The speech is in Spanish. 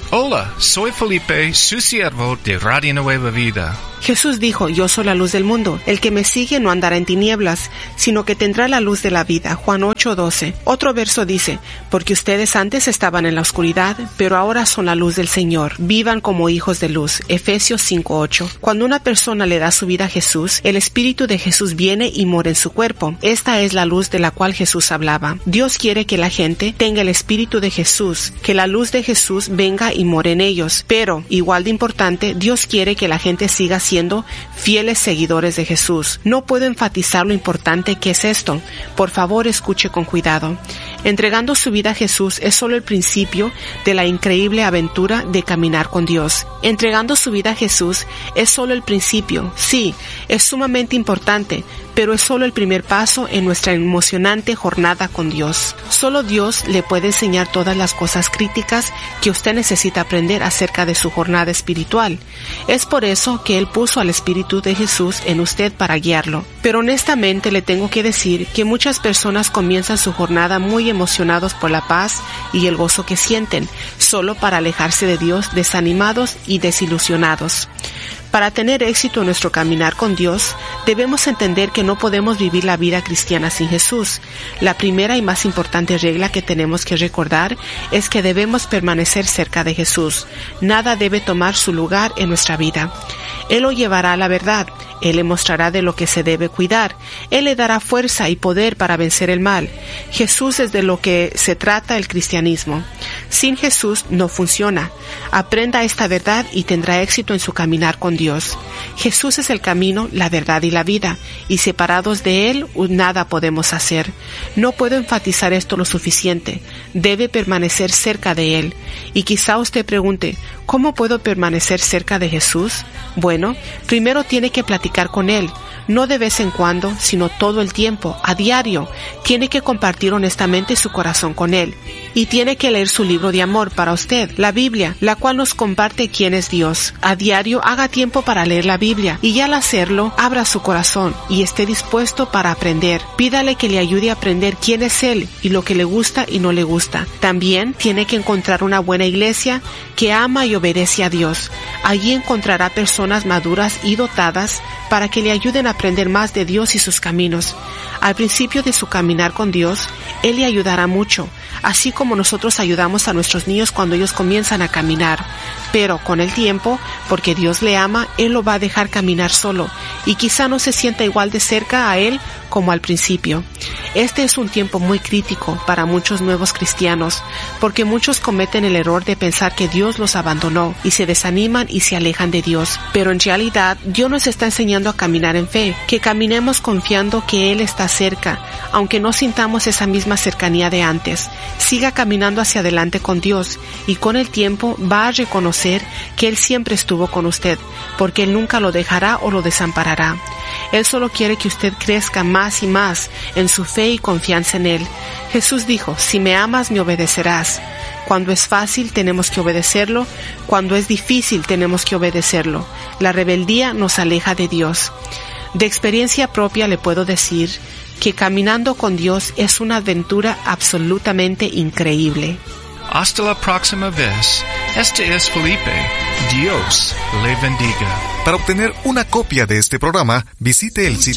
Hola, soy Felipe, su siervo de Radio Nueva Vida. Jesús dijo, yo soy la luz del mundo. El que me sigue no andará en tinieblas, sino que tendrá la luz de la vida. Juan 8:12. Otro verso dice, porque ustedes antes estaban en la oscuridad, pero ahora son la luz del Señor. Vivan como hijos de luz. Efesios 5:8. Cuando una persona le da su vida a Jesús, el Espíritu de Jesús viene y mora en su cuerpo. Esta es la luz de la cual Jesús hablaba. Dios quiere que la gente tenga el Espíritu de Jesús, que la luz de Jesús venga y more en ellos. Pero, igual de importante, Dios quiere que la gente siga siendo fieles seguidores de Jesús. No puedo enfatizar lo importante que es esto. Por favor, escuche con cuidado. Entregando su vida a Jesús es solo el principio de la increíble aventura de caminar con Dios. Entregando su vida a Jesús es solo el principio. Sí, es sumamente importante, pero es solo el primer paso en nuestra emocionante jornada con Dios. Solo Dios le puede enseñar todas las cosas críticas que usted necesita aprender acerca de su jornada espiritual. Es por eso que Él puso al Espíritu de Jesús en usted para guiarlo. Pero honestamente le tengo que decir que muchas personas comienzan su jornada muy emocionados por la paz y el gozo que sienten, solo para alejarse de Dios, desanimados y desilusionados. Para tener éxito en nuestro caminar con Dios, debemos entender que no podemos vivir la vida cristiana sin Jesús. La primera y más importante regla que tenemos que recordar es que debemos permanecer cerca de Jesús. Nada debe tomar su lugar en nuestra vida. Él lo llevará a la verdad. Él le mostrará de lo que se debe cuidar. Él le dará fuerza y poder para vencer el mal. Jesús es de lo que se trata el cristianismo. Sin Jesús no funciona. Aprenda esta verdad y tendrá éxito en su caminar con Dios. Jesús es el camino, la verdad y la vida, y separados de Él nada podemos hacer. No puedo enfatizar esto lo suficiente. Debe permanecer cerca de Él. Y quizá usted pregunte, ¿cómo puedo permanecer cerca de Jesús? Bueno, primero tiene que platicar con Él. No de vez en cuando, sino todo el tiempo, a diario. Tiene que compartir honestamente su corazón con Él. Y tiene que leer su libro de amor para usted, la Biblia, la cual nos comparte quién es Dios. A diario haga tiempo para leer la Biblia y al hacerlo, abra su corazón y esté dispuesto para aprender. Pídale que le ayude a aprender quién es Él y lo que le gusta y no le gusta. También tiene que encontrar una buena iglesia que ama y obedece a Dios. Allí encontrará personas maduras y dotadas para que le ayuden a aprender más de Dios y sus caminos. Al principio de su caminar con Dios, Él le ayudará mucho, así como nosotros ayudamos a nuestros niños cuando ellos comienzan a caminar. Pero con el tiempo, porque Dios le ama, Él lo va a dejar caminar solo, y quizá no se sienta igual de cerca a Él como al principio. Este es un tiempo muy crítico para muchos nuevos cristianos, porque muchos cometen el error de pensar que Dios los abandonó y se desaniman y se alejan de Dios. Pero en realidad, Dios nos está enseñando a caminar en fe, que caminemos confiando que Él está cerca, aunque no sintamos esa misma cercanía de antes. Siga caminando hacia adelante con Dios y con el tiempo va a reconocer que Él siempre estuvo con usted, porque Él nunca lo dejará o lo desamparará. Él solo quiere que usted crezca más y más en su fe y confianza en Él. Jesús dijo, si me amas, me obedecerás. Cuando es fácil, tenemos que obedecerlo. Cuando es difícil, tenemos que obedecerlo. La rebeldía nos aleja de Dios. De experiencia propia le puedo decir que caminando con Dios es una aventura absolutamente increíble. Hasta la próxima vez. Este es Felipe. Dios le bendiga. Para obtener una copia de este programa, visite el sitio